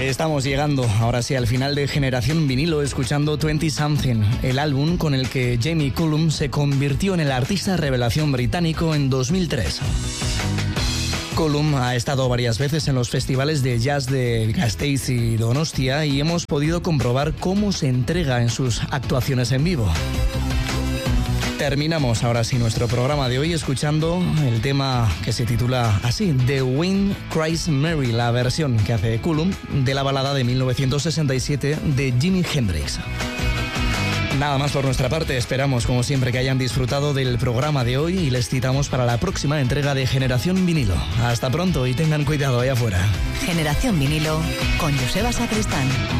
Estamos llegando ahora sí al final de Generación Vinilo escuchando 20 Something, el álbum con el que Jamie Cullum se convirtió en el artista revelación británico en 2003. Cullum ha estado varias veces en los festivales de jazz de Gasteiz y Donostia y hemos podido comprobar cómo se entrega en sus actuaciones en vivo. Terminamos ahora sí nuestro programa de hoy escuchando el tema que se titula así, The Wind Cries Mary, la versión que hace Cullum de la balada de 1967 de Jimi Hendrix. Nada más por nuestra parte, esperamos como siempre que hayan disfrutado del programa de hoy y les citamos para la próxima entrega de Generación Vinilo. Hasta pronto y tengan cuidado allá afuera. Generación Vinilo con Joseba Sacristán.